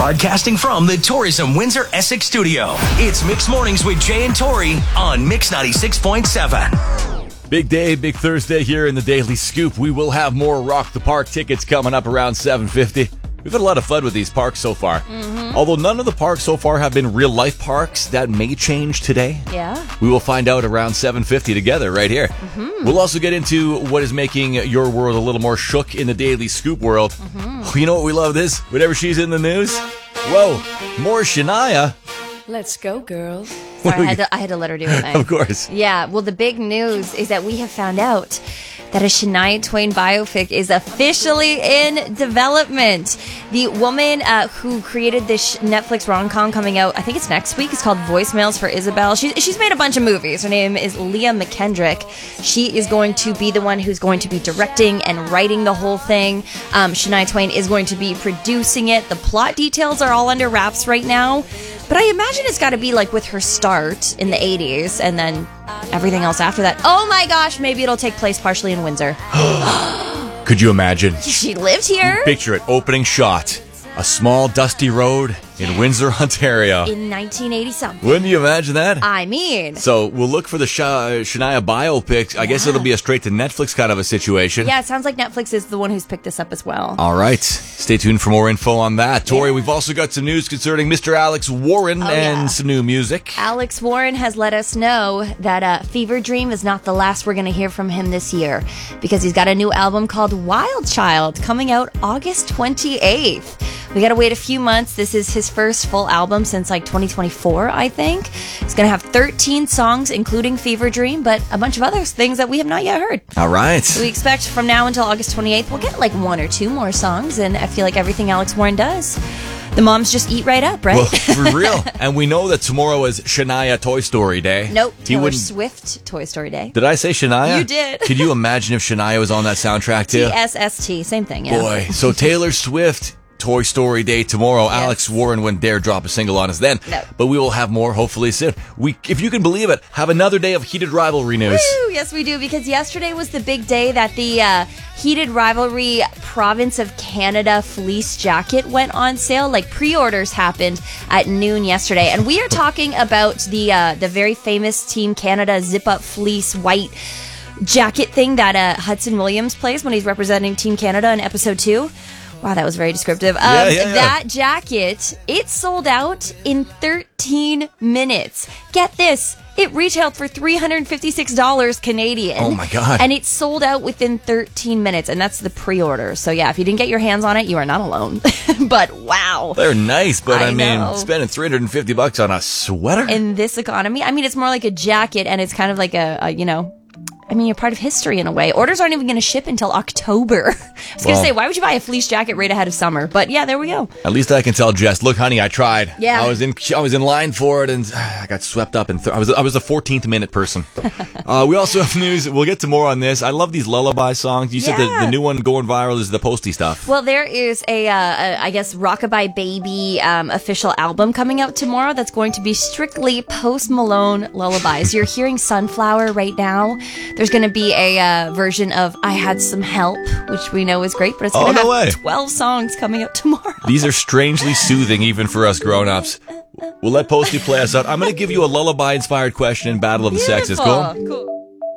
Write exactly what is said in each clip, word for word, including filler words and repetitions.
Broadcasting from the Tourism Windsor Essex studio, it's Mix Mornings with Jay and Tori on Mix ninety-six point seven. Big day, big Thursday here in the Daily Scoop. We will have more Rock the Park tickets coming up around seven fifty. We've had a lot of fun with these parks so far. Mm-hmm. Although none of the parks so far have been real-life parks, that may change today. Yeah. We will find out around seven fifty together right here. Mm-hmm. We'll also get into what is making your world a little more shook in the Daily Scoop world. Mm-hmm. You know what we love this? Whenever she's in the news, whoa, more Shania. Let's go, girls. Sorry, I had to, I had to let her do it. Of course. Yeah, well, the big news is that we have found out that a Shania Twain biopic is officially in development. The woman uh, who created this Netflix rom-com coming out, I think it's next week, it's called Voicemails for Isabel. She's, she's made a bunch of movies. Her name is Leah McKendrick. She is going to be the one who's going to be directing and writing the whole thing. Um, Shania Twain is going to be producing it. The plot details are all under wraps right now. But I imagine it's got to be like with her start in the eighties and then everything else after that. Oh my gosh, maybe it'll take place partially in Windsor. Could you imagine? She lived here? Picture it, opening shot. A small, dusty road in Windsor, Ontario. In nineteen eighty something. Wouldn't you imagine that? I mean. So we'll look for the Sh- Shania biopic. I yeah. guess it'll be a straight to Netflix kind of a situation. Yeah, it sounds like Netflix is the one who's picked this up as well. All right. Stay tuned for more info on that. Tori, yeah. we've also got some news concerning Mister Alex Warren oh, and yeah. some new music. Alex Warren has let us know that uh, Fever Dream is not the last we're going to hear from him this year because he's got a new album called Wild Child coming out August twenty-eighth. We got to wait a few months. This is his first full album since like twenty twenty-four, I think. It's going to have thirteen songs, including Fever Dream, but a bunch of other things that we have not yet heard. All right. So we expect from now until August twenty-eighth, we'll get like one or two more songs, and I feel like everything Alex Warren does, the moms just eat right up, right? Well, for real. And we know that tomorrow is Shania Toy Story Day. Nope, Taylor Swift Toy Story Day. Did I say Shania? You did. Could you imagine if Shania was on that soundtrack too? T S S T, same thing, yeah. Boy, so Taylor Swift Toy Story Day tomorrow. Yes. Alex Warren wouldn't dare drop a single on us then. No. But we will have more hopefully soon. We, if you can believe it, have another day of Heated Rivalry news. Woo! Yes, we do, because yesterday was the big day that the uh, Heated Rivalry Province of Canada fleece jacket went on sale. Like, pre-orders happened at noon yesterday. And we are talking about the uh, the very famous Team Canada zip-up fleece white jacket thing that uh, Hudson Williams plays when he's representing Team Canada in episode two. Wow, that was very descriptive. Um, yeah, yeah, yeah. That jacket, it sold out in thirteen minutes. Get this. It retailed for three hundred fifty-six dollars Canadian. Oh, my God. And it sold out within thirteen minutes, and that's the pre-order. So, yeah, if you didn't get your hands on it, you are not alone. But, wow. They're nice, but, I, I mean, know. spending three hundred fifty bucks on a sweater? In this economy? I mean, it's more like a jacket, and it's kind of like a, a you know... I mean, you're part of history in a way. Orders aren't even going to ship until October. I was well, going to say, why would you buy a fleece jacket right ahead of summer? But yeah, there we go. At least I can tell Jess, look, honey, I tried. Yeah. I was in I was in line for it, and uh, I got swept up. In th- I was I was the fourteenth minute person. uh, we also have news. We'll get to more on this. I love these lullaby songs. You said yeah. the, the new one going viral is the Posty stuff. Well, there is a, uh, a I guess, Rockabye Baby um, official album coming out tomorrow that's going to be strictly Post Malone lullabies. You're hearing Sunflower right now. There's going to be a uh, version of I Had Some Help, which we know is great, but it's going to oh, no have way. twelve songs coming out tomorrow. These are strangely soothing even for us grown-ups. We'll let Posty play us out. I'm going to give you a lullaby-inspired question in Battle of the Beautiful. Sexes. Cool? Cool.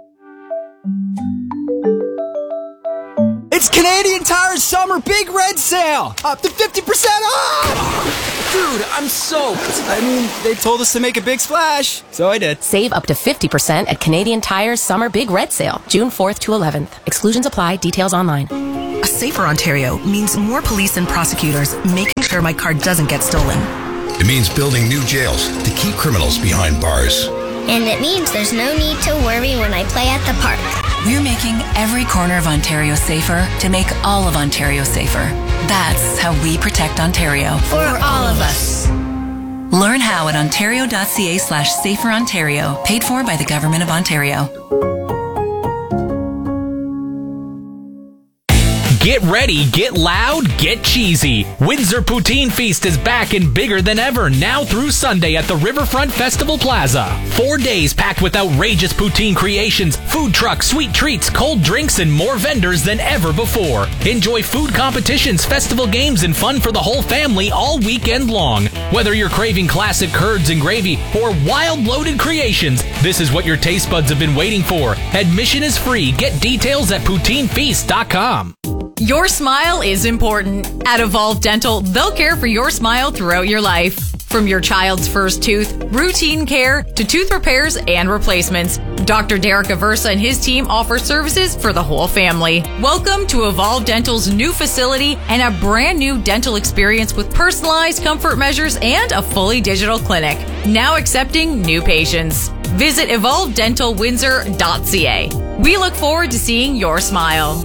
It's Canadian Tire's summer big red sale! Up to fifty percent off! Dude, I'm soaked. I mean, they told us to make a big splash, so I did. Save up to fifty percent at Canadian Tire's Summer Big Red Sale, June fourth to eleventh. Exclusions apply. Details online. A safer Ontario means more police and prosecutors making sure my car doesn't get stolen. It means building new jails to keep criminals behind bars. And it means there's no need to worry when I play at the park. We're making every corner of Ontario safer to make all of Ontario safer. That's how we protect Ontario. For all of us. Learn how at ontario.ca slash safer Ontario. Paid for by the Government of Ontario. Get ready, get loud, get cheesy. Windsor Poutine Feast is back and bigger than ever now through Sunday at the Riverfront Festival Plaza. Four days packed with outrageous poutine creations, food trucks, sweet treats, cold drinks, and more vendors than ever before. Enjoy food competitions, festival games, and fun for the whole family all weekend long. Whether you're craving classic curds and gravy or wild loaded creations, this is what your taste buds have been waiting for. Admission is free. Get details at poutine feast dot com. Your smile is important. At Evolve Dental, they'll care for your smile throughout your life. From your child's first tooth, routine care, to tooth repairs and replacements, Doctor Derek Aversa and his team offer services for the whole family. Welcome to Evolve Dental's new facility and a brand new dental experience with personalized comfort measures and a fully digital clinic. Now accepting new patients. Visit evolve dental windsor dot c a. We look forward to seeing your smile.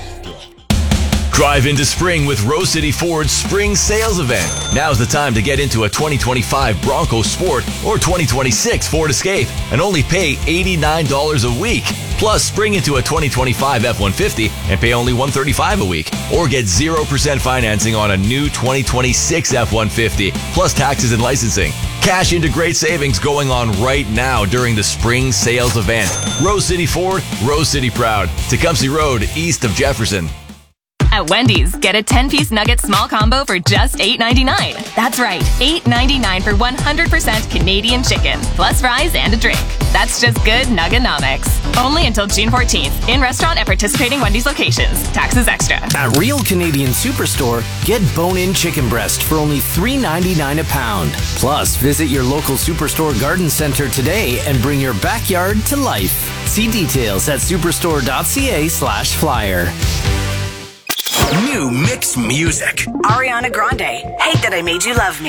Drive into spring with Rose City Ford's spring sales event. Now's the time to get into a twenty twenty-five Bronco Sport or twenty twenty-six Ford Escape and only pay eighty-nine dollars a week. Plus, spring into a twenty twenty-five F one fifty and pay only one hundred thirty-five dollars a week. Or get zero percent financing on a new twenty twenty-six F one fifty, plus taxes and licensing. Cash into great savings going on right now during the spring sales event. Rose City Ford, Rose City proud. Tecumseh Road, east of Jefferson. At Wendy's, get a ten-piece nugget small combo for just eight ninety-nine. That's right, eight ninety-nine for one hundred percent Canadian chicken, plus fries and a drink. That's just good Nuggenomics. Only until June fourteenth. In restaurant at participating Wendy's locations. Taxes extra. At Real Canadian Superstore, get bone-in chicken breast for only three ninety-nine a pound. Plus, visit your local Superstore garden center today and bring your backyard to life. See details at superstore dot c a slash flyer. New mixed music. Ariana Grande, Hate That I Made You Love Me.